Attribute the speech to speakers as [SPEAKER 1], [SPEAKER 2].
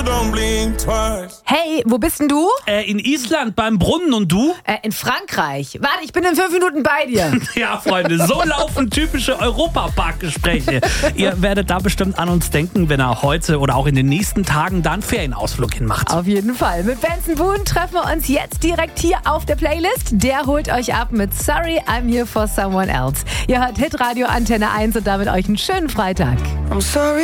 [SPEAKER 1] Hey, wo bist denn du?
[SPEAKER 2] In Island beim Brunnen und du?
[SPEAKER 1] In Frankreich. Warte, ich bin in 5 Minuten bei dir.
[SPEAKER 2] Ja, Freunde, so laufen typische Europapark-Gespräche. Ihr werdet da bestimmt an uns denken, wenn er heute oder auch in den nächsten Tagen da einen Ferienausflug hinmacht.
[SPEAKER 1] Auf jeden Fall. Mit Benson Boone treffen wir uns jetzt direkt hier auf der Playlist. Der holt euch ab mit Sorry, I'm Here for Someone Else. Ihr hört Hitradio Antenne 1 und damit euch einen schönen Freitag.
[SPEAKER 3] I'm sorry.